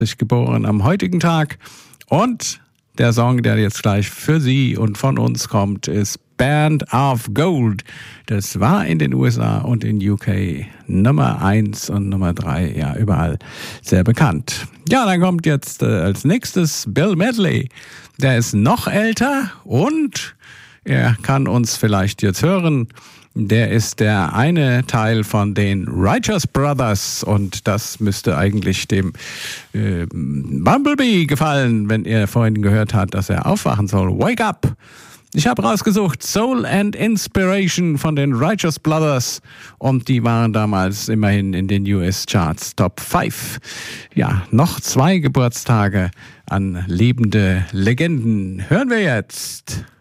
geboren am heutigen Tag. Und der Song, der jetzt gleich für Sie und von uns kommt, ist Band of Gold. Das war in den USA und in UK Nummer 1 und Nummer 3, ja, überall sehr bekannt. Ja, dann kommt jetzt als nächstes Bill Medley. Der ist noch älter und er kann uns vielleicht jetzt hören. Der ist der eine Teil von den Righteous Brothers und das müsste eigentlich dem Bumblebee gefallen, wenn er vorhin gehört hat, dass er aufwachen soll. Wake up! Ich habe rausgesucht Soul and Inspiration von den Righteous Brothers und die waren damals immerhin in den US-Charts Top 5. Ja, noch 2 Geburtstage an lebende Legenden. Hören wir jetzt.